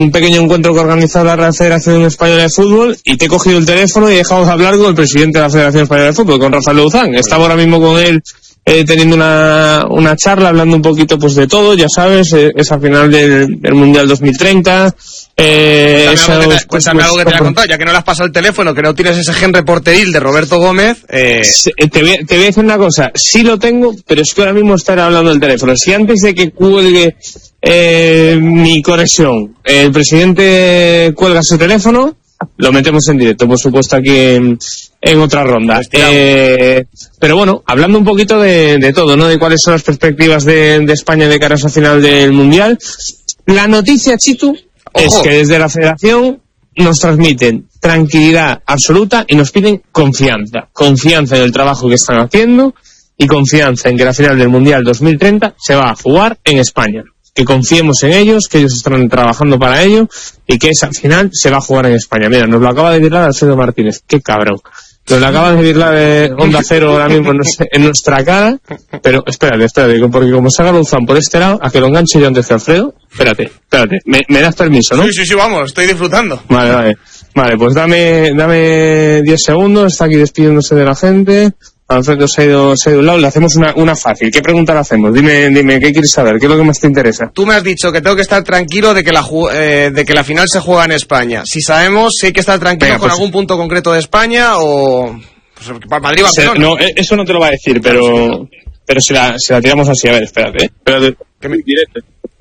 un pequeño encuentro que organiza la Real Federación Española de Fútbol y te he cogido el teléfono y he dejado de hablar con el presidente de la Federación Española de Fútbol, con Rafael Louzán. Estaba ahora mismo con él teniendo una charla, hablando un poquito pues de todo, ya sabes, esa final del Mundial 2030. Cuéntame algo que te haya contado, ya que no le has pasado el teléfono, que no tienes ese gen reporteril de Roberto Gómez. Te voy a decir una cosa, sí lo tengo, pero es que ahora mismo estaré hablando del teléfono. Si antes de que cuelgue mi conexión el presidente cuelga su teléfono, lo metemos en directo, por supuesto, aquí en otra ronda. Pero bueno, hablando un poquito de todo, ¿no? De cuáles son las perspectivas de España de cara a esa final del Mundial. La noticia, Chitu, es que desde la Federación nos transmiten tranquilidad absoluta y nos piden confianza. Confianza en el trabajo que están haciendo y confianza en que la final del Mundial 2030 se va a jugar en España. Que confiemos en ellos, que ellos están trabajando para ello y que esa final se va a jugar en España. Mira, nos lo acaba de virlar Alfredo Martínez. Qué cabrón. Nos lo acaba de virlar de Onda Cero ahora mismo en nuestra cara. Pero espérate, porque como salga Louzán por este lado, a que lo enganche yo antes que Alfredo. Espérate. ¿Me das permiso, no? Sí, vamos, estoy disfrutando. Vale, pues dame 10 segundos. Está aquí despidiéndose de la gente. Alfredo se ha ido a un lado. Le hacemos una fácil. ¿Qué pregunta le hacemos? Dime, ¿qué quieres saber? ¿Qué es lo que más te interesa? Tú me has dicho que tengo que estar tranquilo de que la final se juega en España. Si hay que estar tranquilo con algún punto concreto de España o... Pues, para Madrid, Barcelona. No, eso no te lo va a decir, pero si la tiramos así. A ver, espérate. Directo.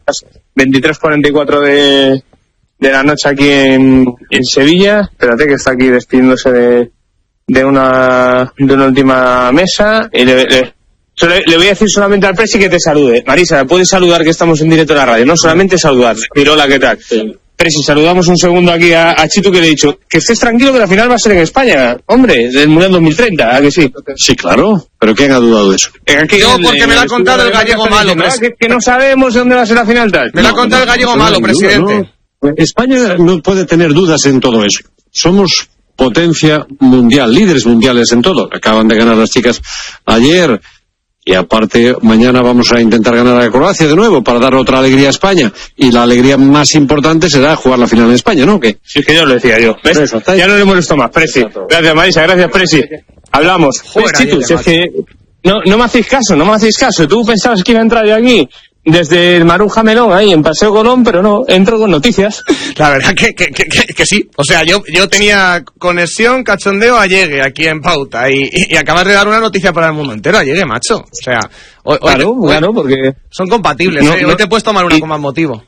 23:44 de la noche aquí en Sevilla. Espérate, que está aquí despidiéndose de una última mesa y le voy a decir solamente al presi que te salude. Marisa, puedes saludar, que estamos en directo en la radio, no solamente saludar. Hola, ¿qué tal? Sí. Presi, saludamos un segundo aquí a Chitu, que le he dicho que estés tranquilo, que la final va a ser en España, hombre, del Mundial 2030, ¿a que sí? Sí, claro, pero ¿quién ha dudado de eso? Porque me lo ha contado el gallego malo, que no sabemos dónde va a ser la final tal. Me lo ha contado el gallego malo, presidente. No. España no puede tener dudas en todo eso. Somos potencia mundial, líderes mundiales en todo. Acaban de ganar las chicas ayer y aparte mañana vamos a intentar ganar a Croacia de nuevo para dar otra alegría a España, y la alegría más importante será jugar la final en España, ¿no? ¿Qué? Sí, que yo lo decía yo. ¿Ves? Eso, ya no le molesto más, Presi. Gracias, Marisa, gracias, Presi. Hablamos. Chicos, es que no me hacéis caso. Tú pensabas que iba a entrar yo aquí desde el Maruja Melón ahí en Paseo Colón, pero no, entro con noticias. La verdad que sí. O sea, yo tenía conexión, cachondeo a Llegue aquí en Pauta y acabas de dar una noticia para el mundo entero, a Llegue, macho. O sea, hoy porque son compatibles. Hoy te puedes tomar una con más motivo.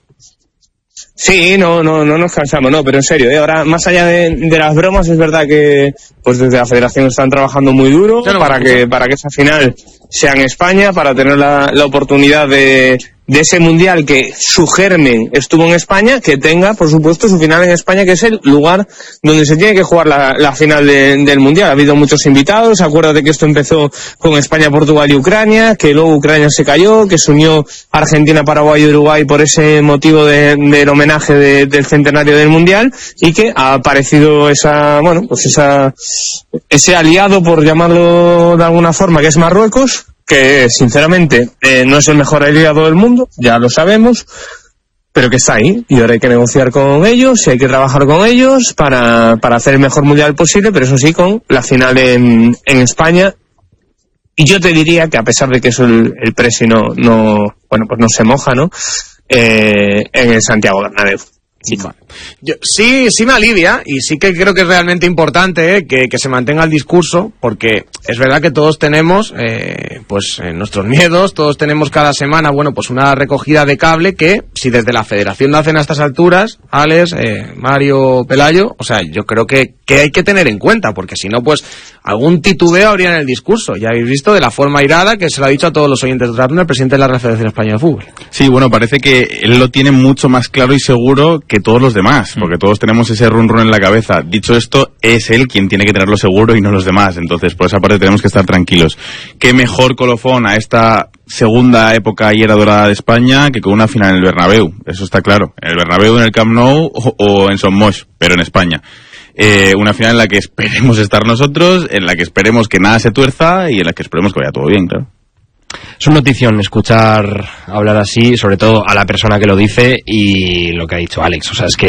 Sí, no nos cansamos, pero en serio, ahora, más allá de las bromas, es verdad que pues desde la Federación están trabajando muy duro para que esa final sea en España, para tener la oportunidad de ese mundial que su germen estuvo en España, que tenga, por supuesto, su final en España, que es el lugar donde se tiene que jugar la final del mundial. Ha habido muchos invitados. Acuérdate que esto empezó con España, Portugal y Ucrania, que luego Ucrania se cayó, que se unió Argentina, Paraguay y Uruguay por ese motivo del homenaje del centenario del mundial, y que ha aparecido ese aliado, por llamarlo de alguna forma, que es Marruecos, que sinceramente no es el mejor aliado del mundo, ya lo sabemos, pero que está ahí, y ahora hay que negociar con ellos y hay que trabajar con ellos para hacer el mejor mundial posible, pero eso sí, con la final en España. Y yo te diría que, a pesar de que eso el Presi no se moja, en el Santiago Bernabéu. Sí. Sí me alivia, y sí que creo que es realmente importante que se mantenga el discurso, porque es verdad que todos tenemos nuestros miedos, todos tenemos cada semana una recogida de cable que, si desde la Federación lo hacen a estas alturas, Alex, Mario, Pelayo, o sea, yo creo que hay que tener en cuenta, porque si no, pues algún titubeo habría en el discurso. Ya habéis visto de la forma airada que se lo ha dicho a todos los oyentes de otra ronda el presidente de la Real Federación Española de Fútbol. Sí, parece que él lo tiene mucho más claro y seguro que todos los demás, porque todos tenemos ese run en la cabeza. Dicho esto, es él quien tiene que tenerlo seguro y no los demás. Entonces, por esa parte tenemos que estar tranquilos. Qué mejor colofón a esta segunda época y era dorada de España que con una final en el Bernabéu. Eso está claro. En el Bernabéu, en el Camp Nou o en Son Moix, pero en España. Una final en la que esperemos estar nosotros, en la que esperemos que nada se tuerza y en la que esperemos que vaya todo bien, claro. Es una notición escuchar hablar así, sobre todo a la persona que lo dice, y lo que ha dicho Alex. O sea, es que